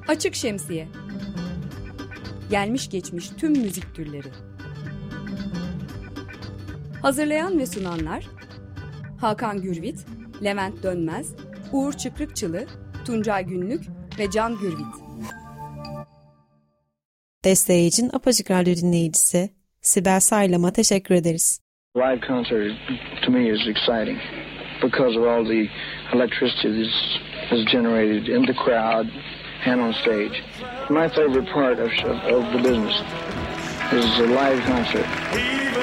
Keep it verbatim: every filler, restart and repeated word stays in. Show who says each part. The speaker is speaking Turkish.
Speaker 1: Açık Şemsiye. Gelmiş geçmiş tüm müzik türleri. Hazırlayan ve sunanlar Hakan Gürvit, Levent Dönmez, Uğur Çıkrıkçılı, Tuncay Günlük ve Can Gürvit.
Speaker 2: Desteği için Apacık Radyo dinleyicisi Sibel Saylam'a teşekkür ederiz.
Speaker 3: Live concert to me is exciting because of all the electricity that's generated in the crowd and on stage. My favorite part of, of the business is a live concert.